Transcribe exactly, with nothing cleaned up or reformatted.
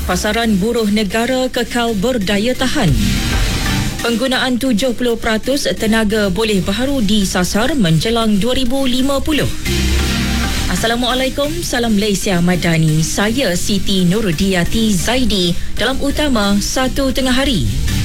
pasaran buruh negara kekal berdaya tahan. Penggunaan tujuh puluh peratus tenaga boleh baharu disasar menjelang dua ribu lima puluh. Assalamualaikum, salam Malaysia Madani. Saya Siti Nurudiyati Zaidi dalam utama satu tengah hari.